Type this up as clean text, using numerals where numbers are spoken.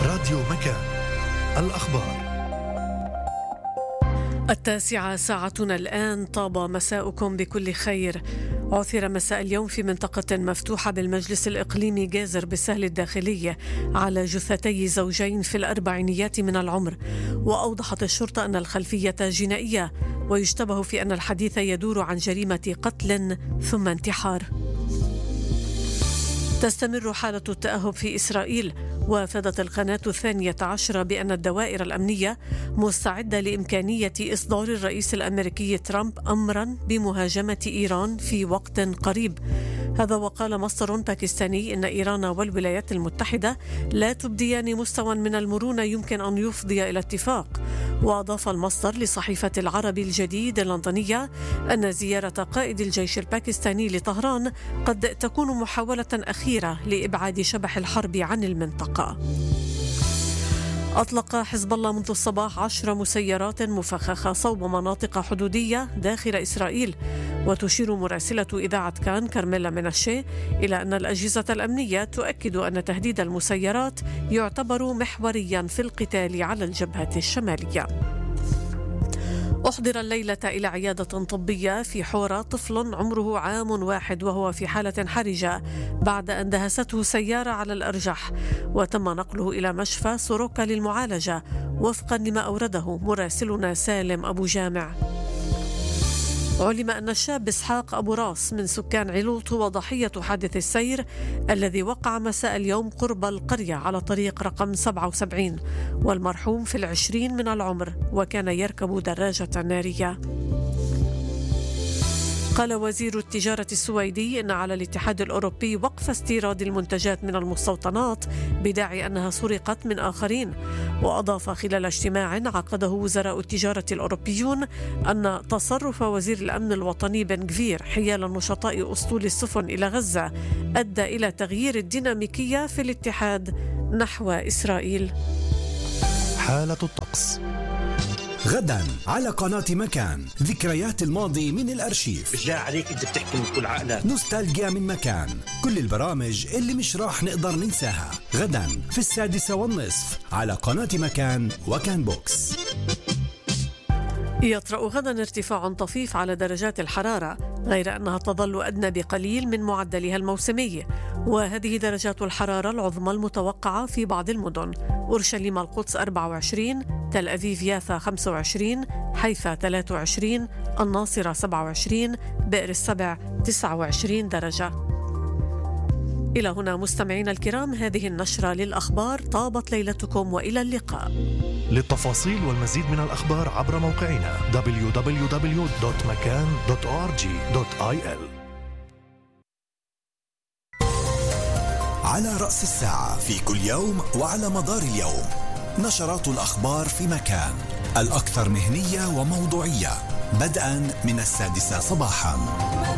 راديو مكان. الأخبار 9:00 ساعتنا الآن. طاب مساؤكم بكل خير. عثر مساء اليوم في منطقة مفتوحة بالمجلس الإقليمي جازر بالسهل الداخلي على جثتي زوجين في الأربعينيات من العمر، وأوضحت الشرطة أن الخلفية جنائية، ويشتبه في أن الحديث يدور عن جريمة قتل ثم انتحار. تستمر حالة التأهب في إسرائيل، وافادت القناة 12 بأن الدوائر الأمنية مستعدة لإمكانية إصدار الرئيس الأمريكي ترامب أمرا بمهاجمة إيران في وقت قريب. هذا وقال مصدر باكستاني إن إيران والولايات المتحدة لا تبديان مستوى من المرونة يمكن أن يفضي إلى اتفاق. وأضاف المصدر لصحيفة العربي الجديد اللندنية أن زيارة قائد الجيش الباكستاني لطهران قد تكون محاولة أخيرة لإبعاد شبح الحرب عن المنطقة. أطلق حزب الله منذ الصباح 10 مسيرات مفخخة صوب مناطق حدودية داخل إسرائيل. وتشير مراسلة إذاعة كان كارميلا مناشي إلى أن الأجهزة الأمنية تؤكد أن تهديد المسيرات يعتبر محوريا في القتال على الجبهة الشمالية. أحضر الليلة إلى عيادة طبية في حورة طفل عمره عام واحد وهو في حالة حرجة بعد أن دهسته سيارة على الأرجح، وتم نقله إلى مشفى سوروكا للمعالجة وفقا لما أورده مراسلنا سالم أبو جامع. علم أن الشاب إسحاق أبو راس من سكان علوط هو ضحية حادث السير الذي وقع مساء اليوم قرب القرية على طريق رقم 77، والمرحوم في 20 من العمر وكان يركب دراجة نارية. قال وزير التجارة السويدي إن على الاتحاد الأوروبي وقف استيراد المنتجات من المستوطنات بداعي أنها سرقت من آخرين. وأضاف خلال اجتماع عقده وزراء التجارة الأوروبيون أن تصرف وزير الأمن الوطني بن غفير حيال نشطاء أسطول السفن إلى غزة أدى إلى تغيير الديناميكية في الاتحاد نحو إسرائيل. حالة الطقس غدا على قناة مكان، ذكريات الماضي من الأرشيف. بالله عليك أنت بتحكي من كل عقلك. نوستالجيا من مكان، كل البرامج اللي مش راح نقدر ننساها غدا في 6:30 على قناة مكان وكان بوكس. يطرأ غدا ارتفاع طفيف على درجات الحرارة، غير أنها تظل أدنى بقليل من معدلها الموسمي. وهذه درجات الحرارة العظمى المتوقعة في بعض المدن: أورشليم القدس 24، تل أبيب يافا 25، حيفا 23، الناصرة 27، بئر السبع 29 درجة. إلى هنا مستمعينا الكرام هذه النشرة للأخبار. طابت ليلتكم وإلى اللقاء. للتفاصيل والمزيد من الأخبار عبر موقعنا www.makan.org.il. على رأس الساعة في كل يوم وعلى مدار اليوم نشرات الأخبار في مكان، الأكثر مهنية وموضوعية، بدءا من 6:00 صباحا.